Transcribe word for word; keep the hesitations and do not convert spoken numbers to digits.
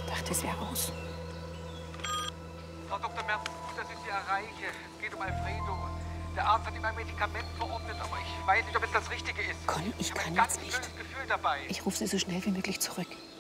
dachte, es wäre aus. Frau Doktor Merz, gut, dass ich Sie erreiche. Es geht um Alfredo. Der Arzt hat ihm ein Medikament verordnet, aber ich weiß nicht, ob es das Richtige ist. Conny, ich habe kann ein ganz jetzt nicht. blödes Gefühl dabei. Ich rufe Sie so schnell wie möglich zurück.